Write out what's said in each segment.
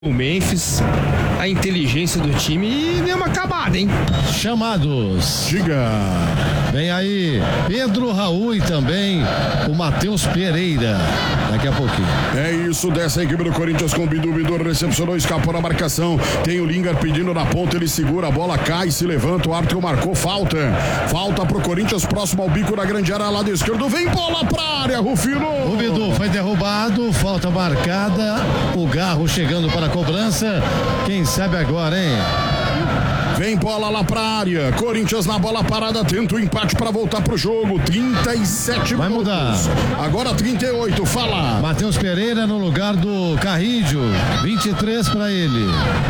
O Memphis, a inteligência do time e deu uma acabada, hein? Chamados. Diga. Vem aí, Pedro Raul e também o Matheus Pereira. Daqui a pouquinho. É isso, dessa equipe do Corinthians com o Bidu. Bidu recepcionou, escapou na marcação. Tem o Lingard pedindo na ponta, ele segura, a bola cai, se levanta, o árbitro marcou falta. Falta pro Corinthians, próximo ao bico da grande área, lado esquerdo. Vem bola pra área, Rufino. O Bidu foi derrubado, falta marcada. O Garro chegando para a cobrança. Quem sabe agora, hein? Vem bola lá pra área. Corinthians na bola parada, tenta o empate pra voltar pro jogo. 37 vai minutos. Mudar. Agora 38, fala. Matheus Pereira no lugar do Carrídio. 23 pra ele.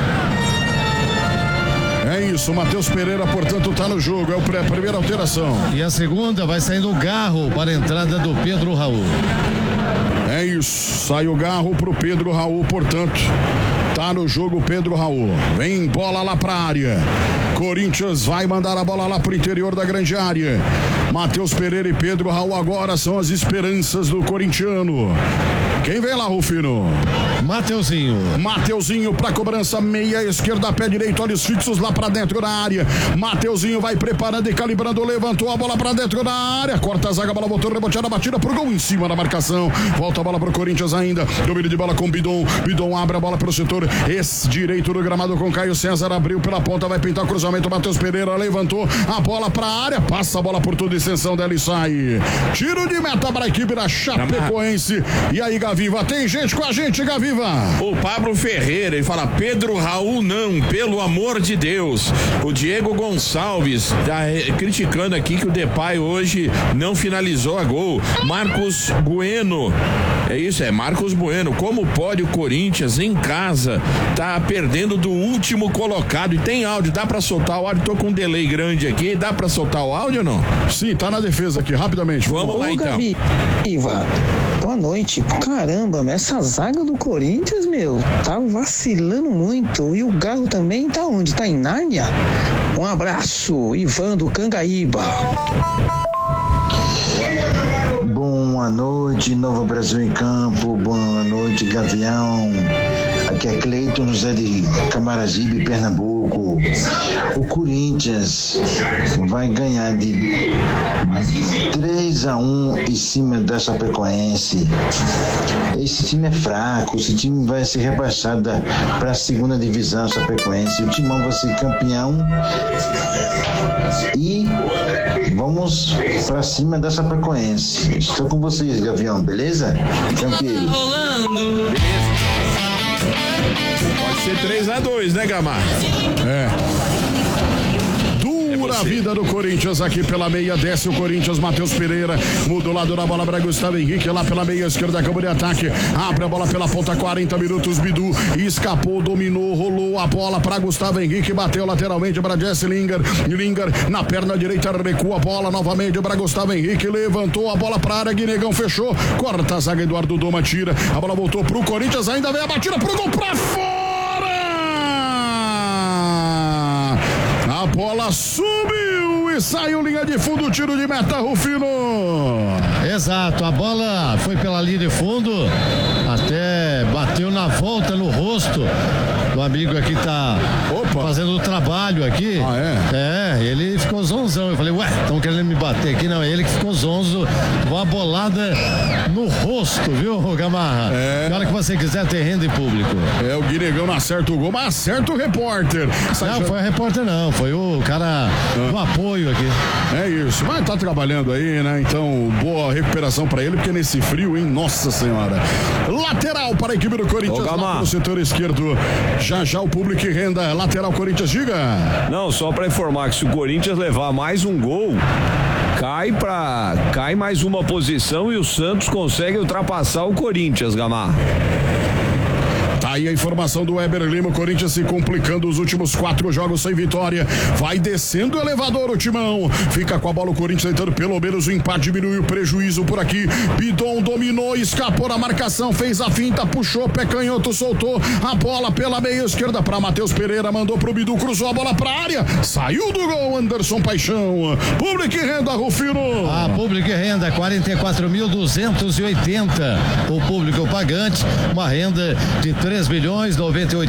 É isso, Matheus Pereira, portanto, tá no jogo. É a primeira alteração. E a segunda vai saindo o Garro para a entrada do Pedro Raul. É isso, sai o Garro pro Pedro Raul, portanto. Tá no jogo Pedro Raul. Vem bola lá pra área. Corinthians vai mandar a bola lá pro interior da grande área. Matheus Pereira e Pedro Raul agora são as esperanças do corintiano. Quem vem lá, Rufino? Mateuzinho pra cobrança, meia esquerda, pé direito, olhos fixos lá pra dentro da área. Mateuzinho vai preparando e calibrando, levantou a bola pra dentro da área, corta a zaga, a bola voltou, reboteada, batida pro gol em cima da marcação. Volta a bola pro Corinthians ainda, domínio de bola com Bidon. Bidon abre a bola pro setor direito do gramado com Caio César, abriu pela ponta, vai pintar o cruzamento, Matheus Pereira levantou a bola pra área, passa a bola por toda a extensão dela e sai. Tiro de meta para a equipe da Chapecoense. E aí, Gaviva, tem gente com a gente, Gaviva. O Pablo Ferreira, ele fala: Pedro Raul não, pelo amor de Deus. O Diego Gonçalves tá criticando aqui que o Depay hoje não finalizou a gol. Marcos Bueno, é isso, é Marcos Bueno. Como pode o Corinthians em casa tá perdendo do último colocado? E tem áudio, dá pra soltar o áudio? Tô com um delay grande aqui, dá pra soltar o áudio ou não? Sim, tá na defesa aqui, rapidamente. Vamos lá então. Iva, boa noite. Caramba, essa zaga do Corinthians, meu, tá vacilando muito. E o Galo também tá onde? Tá em Nárnia? Um abraço, Ivan do Cangaíba. Boa noite, Novo Brasil em Campo. Boa noite, Gavião. Aqui é Cleiton José de Camaragibe, Pernambuco. O Corinthians vai ganhar de 3-1 em cima da Chapecoense. Esse time é fraco, esse time vai ser rebaixado para a segunda divisão Chapecoense. O Timão vai ser campeão e vamos para cima da Chapecoense. Estou com vocês, Gavião, beleza? Tranquilo. Pode ser 3-2, né, Gamar? Dura a vida do Corinthians aqui pela meia, desce o Corinthians, Matheus Pereira, muda o lado da bola para Gustavo Henrique, lá pela meia esquerda, campo de ataque, abre a bola pela ponta, 40 minutos, Bidu escapou, dominou, rolou a bola para Gustavo Henrique, bateu lateralmente para Jesse Lingard na perna direita, recua a bola novamente para Gustavo Henrique, levantou a bola para a área, Guinegão fechou, corta a zaga, Eduardo Doma tira, a bola voltou pro Corinthians, ainda vem a batida pro gol pra fora! A bola subiu e saiu linha de fundo, tiro de meta, Rufino. Exato, a bola foi pela linha de fundo, até bateu na volta no rosto do amigo aqui, tá fazendo o trabalho aqui. Ele ficou zonzão. Eu falei, estão querendo me bater aqui? Não, ele que ficou zonzo, uma bolada no rosto, viu, Gamarra? Na hora que você quiser ter renda em público. O Guinegão não acerta o gol, mas acerta o repórter. Não, foi o repórter não, foi o cara do apoio aqui. É isso, mas tá trabalhando aí, né? Então, boa recuperação pra ele, porque nesse frio, hein? Nossa Senhora. Lateral para a equipe do Corinthians, lá no setor esquerdo. Já o público e renda. Lateral Corinthians, diga. Não, só pra informar que se o Corinthians levar mais um gol, cai mais uma posição e o Santos consegue ultrapassar o Corinthians, Gamar. Tá aí a informação do Weber Lima, o Corinthians se complicando os últimos 4 jogos sem vitória, vai descendo o elevador o Timão, fica com a bola o Corinthians tentando pelo menos o empate, diminui o prejuízo por aqui, Bidon dominou, escapou da marcação, fez a finta, puxou, pé canhoto, soltou a bola pela meia esquerda para Matheus Pereira, mandou pro Bidu, cruzou a bola pra área, saiu do gol Anderson Paixão. Público e renda, Rufino. A público e renda 44.280, o público pagante, uma renda de 3 3 milhões 98